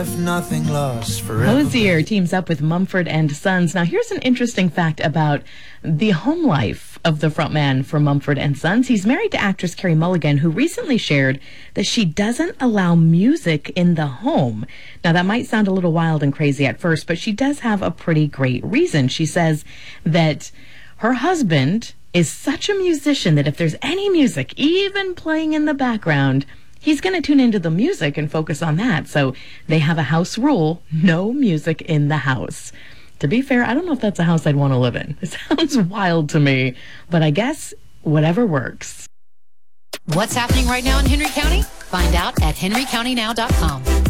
left nothing lost forever. Hosier teams up with Mumford and Sons. Now, here's an interesting fact about the home life of the frontman for Mumford and Sons. He's married to actress Carey Mulligan, who recently shared that she doesn't allow music in the home. Now, that might sound a little wild and crazy at first, but she does have a pretty great reason. She says that her husband is such a musician that if there's any music, even playing in the background, he's going to tune into the music and focus on that. So they have a house rule, no music in the house. To be fair, I don't know if that's a house I'd want to live in. It sounds wild to me, but I guess whatever works. What's happening right now in Henry County? Find out at henrycountynow.com.